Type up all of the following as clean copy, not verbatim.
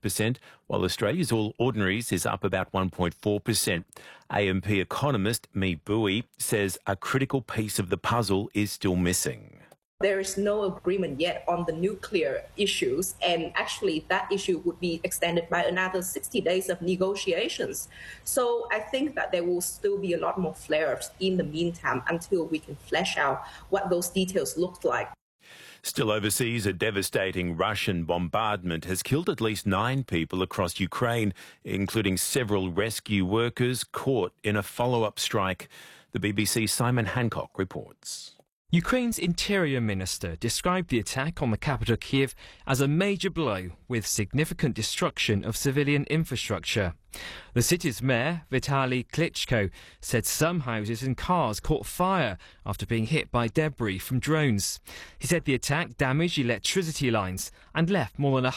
0.5%, while Australia's All Ordinaries is up about 1.4%. AMP economist Mi Bui says a critical piece of the puzzle is still missing. There is no agreement yet on the nuclear issues, and actually that issue would be extended by another 60 days of negotiations. So I think that there will still be a lot more flare-ups in the meantime until we can flesh out what those details look like. Still overseas, a devastating Russian bombardment has killed at least 9 people across Ukraine, including several rescue workers caught in a follow-up strike. The BBC's Simon Hancock reports. Ukraine's Interior Minister described the attack on the capital Kyiv as a major blow with significant destruction of civilian infrastructure. The city's mayor, Vitaly Klitschko, said some houses and cars caught fire after being hit by debris from drones. He said the attack damaged electricity lines and left more than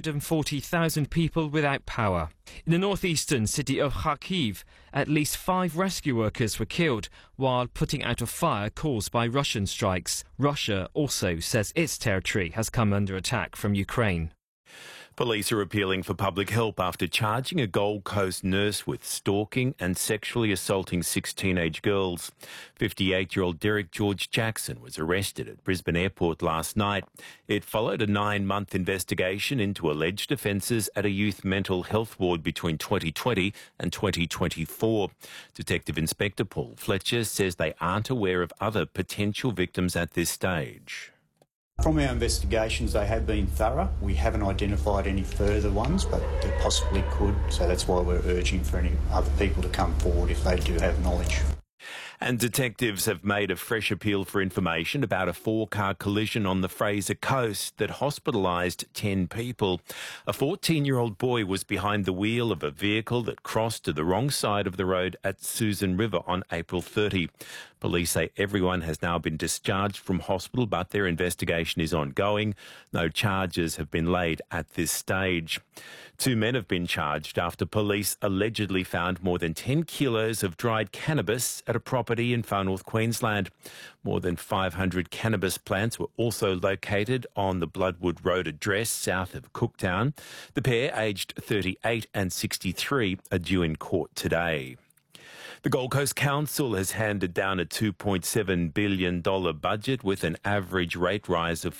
140,000 people without power. In the northeastern city of Kharkiv, at least 5 rescue workers were killed while putting out a fire caused by Russian strikes. Russia also says its territory has come under attack from Ukraine. Police are appealing for public help after charging a Gold Coast nurse with stalking and sexually assaulting 6 teenage girls. 58-year-old Derek George Jackson was arrested at Brisbane Airport last night. It followed a 9-month investigation into alleged offences at a youth mental health ward between 2020 and 2024. Detective Inspector Paul Fletcher says they aren't aware of other potential victims at this stage. From our investigations, they have been thorough. We haven't identified any further ones, but they possibly could. So that's why we're urging for any other people to come forward if they do have knowledge. And detectives have made a fresh appeal for information about a 4-car collision on the Fraser Coast that hospitalised 10 people. A 14-year-old boy was behind the wheel of a vehicle that crossed to the wrong side of the road at Susan River on April 30. Police say everyone has now been discharged from hospital, but their investigation is ongoing. No charges have been laid at this stage. 2 men have been charged after police allegedly found more than 10 kilos of dried cannabis at a property in Far North Queensland. More than 500 cannabis plants were also located on the Bloodwood Road address south of Cooktown. The pair, aged 38 and 63, are due in court today. The Gold Coast Council has handed down a $2.7 billion budget with an average rate rise of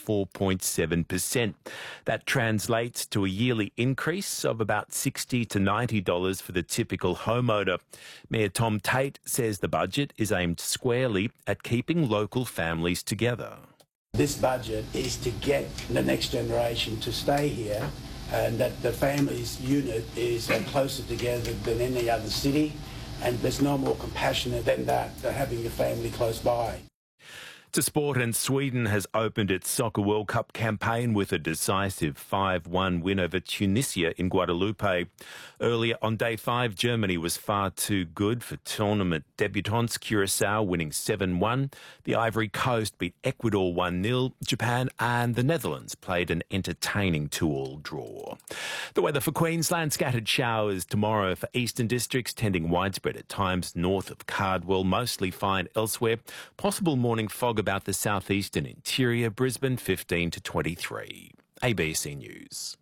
4.7%. That translates to a yearly increase of about $60 to $90 for the typical homeowner. Mayor Tom Tate says the budget is aimed squarely at keeping local families together. This budget is to get the next generation to stay here, and that the families unit is closer together than any other city. And there's no more compassionate than that, having your family close by. To sport, and Sweden has opened its Soccer World Cup campaign with a decisive 5-1 win over Tunisia in Guadeloupe. Earlier on day 5, Germany was far too good for tournament debutants, Curacao winning 7-1. The Ivory Coast beat Ecuador 1-0. Japan and the Netherlands played an entertaining 2-2 draw. The weather for Queensland: scattered showers tomorrow for eastern districts, tending widespread at times north of Cardwell, mostly fine elsewhere. Possible morning fog about the southeastern interior, Brisbane 15 to 23. ABC News.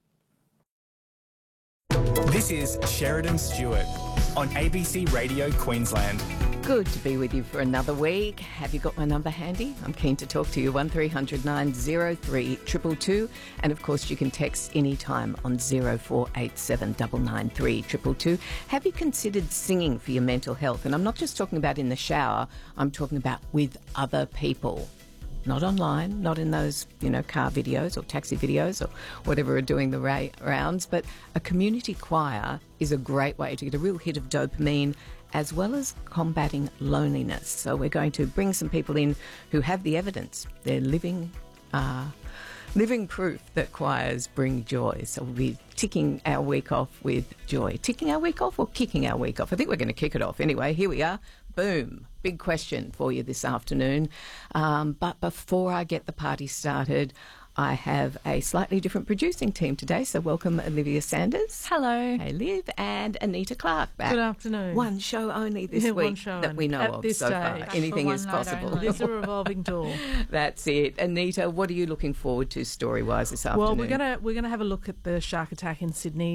This is Sheridan Stewart on ABC Radio Queensland. Good to be with you for another week. Have you got my number handy? I'm keen to talk to you. 1300 903 222. And of course, you can text anytime on 0487 993 222. Have you considered singing for your mental health? And I'm not just talking about in the shower. I'm talking about with other people. Not online, not in those, car videos or taxi videos or whatever are doing the rounds. But a community choir is a great way to get a real hit of dopamine, as well as combating loneliness. So we're going to bring some people in who have the evidence. They're living proof that choirs bring joy. So we'll be ticking our week off with joy. Ticking our week off or kicking our week off? I think we're going to kick it off. Anyway, here we are. Boom. Big question for you this afternoon. But before I get the party started, I have a slightly different producing team today, so welcome Olivia Sanders. Hello. Hey, Liv, and Anita Clark back. Good afternoon. One show only this week that we know at of this so stage. far. Anything is possible. It's a revolving door. That's it. Anita, what are you looking forward to story-wise this afternoon? Well, we're gonna have a look at the shark attack in Sydney.